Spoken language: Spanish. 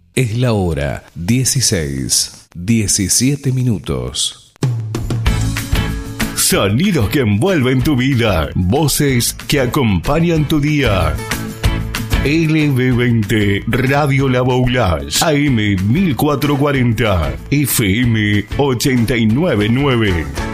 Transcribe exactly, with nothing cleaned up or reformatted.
Es la hora dieciséis, diecisiete minutos. Sonidos que envuelven tu vida, voces que acompañan tu día. L B veinte Radio La Boulage, A M mil cuatrocientos cuarenta, F M ochenta y nueve punto nueve.